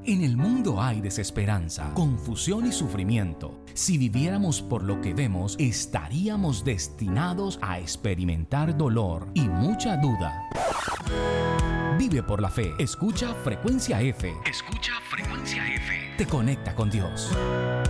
En el mundo hay desesperanza, confusión y sufrimiento. Si viviéramos por lo que vemos, estaríamos destinados a experimentar dolor y mucha duda. Vive por la fe. Escucha Frecuencia F. Escucha Frecuencia F. Te conecta con Dios.